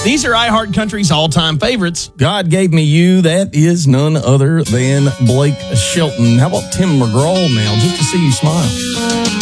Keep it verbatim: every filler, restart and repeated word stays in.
These are iHeart Country's all-time favorites. God Gave Me You, that is none other than Blake Shelton. How about Tim McGraw now, just to see you smile?